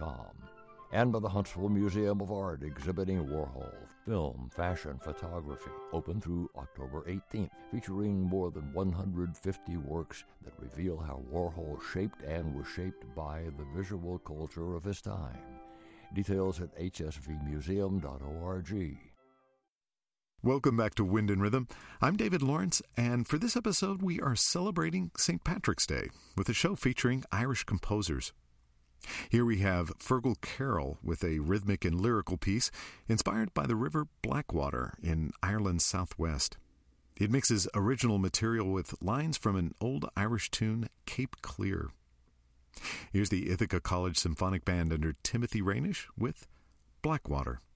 warholmuseum.com. And by the Huntsville Museum of Art, exhibiting Warhol film, fashion, photography, open through October 18th, featuring more than 150 works that reveal how Warhol shaped and was shaped by the visual culture of his time. Details at hsvmuseum.org. Welcome back to Wind and Rhythm. I'm David Lawrence, and for this episode we are celebrating St. Patrick's Day with a show featuring Irish composers. Here we have Fergal Carroll with a rhythmic and lyrical piece inspired by the river Blackwater in Ireland's southwest. It mixes original material with lines from an old Irish tune, Cape Clear. Here's the Ithaca College Symphonic Band under Timothy Rainish with Blackwater.